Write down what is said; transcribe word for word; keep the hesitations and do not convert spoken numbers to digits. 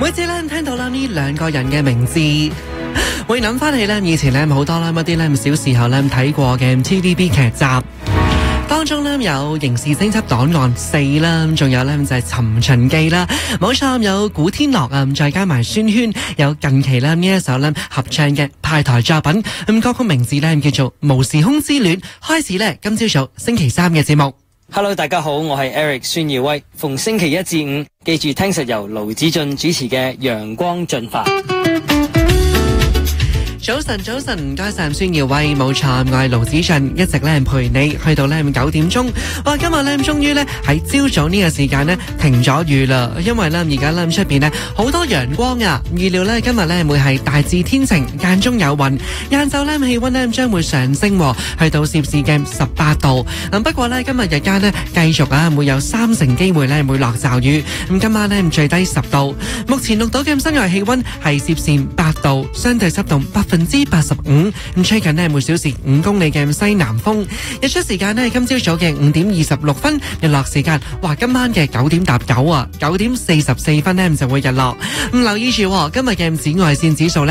每次咧聽到啦呢兩個人嘅名字，會諗翻起咧以前咧好多啦一啲咧小時候咧睇過嘅 T V B 劇集，當中咧有刑事偵緝檔案四啦，仲有咧就係尋秦記啦，冇錯，有古天樂啊，再加埋孫軒，有近期咧呢一首咧合唱嘅派台作品，咁歌曲名字咧叫做《無時空之戀》。開始咧今朝早星期三嘅節目。 Hello， 大家好，我係 Eric 孫耀威，逢星期一至五記住聽實由盧子俊主持嘅陽光進發。 早晨，早晨，唔該晒孫耀威，冇錯，我係盧子俊，一直咧陪你去到咧九點鐘。哇，今日咧終於咧喺朝早呢個時間咧停咗雨啦，因為咧而家咧出邊咧好多陽光啊，預料咧今日咧會係大致天晴，間中有雲，晏晝咧氣溫咧將會上升，去到攝氏嘅十八度。咁不過咧今日日間咧繼續啊會有三成機會咧會落驟雨。咁今晚咧最低十度，目前錄到嘅室外氣溫係攝氏八度，相對濕度百分百分之八十五，咁吹緊呢每小時五公里嘅西南風。日出時間呢今朝早嘅五點二十六分，日落時間哇今晚嘅九點搭九啊，九點四十四分呢就會日落。咁留意住今日嘅紫外線指數呢